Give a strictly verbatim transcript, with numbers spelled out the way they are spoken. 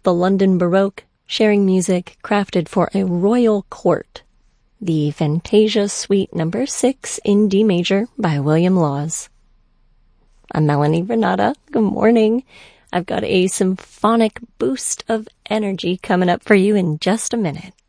the London Baroque, sharing music crafted for a royal court. The Fantasia Suite Number six in D major by William Laws. I'm Melanie Renata. Good morning. I've got a symphonic boost of energy coming up for you in just a minute.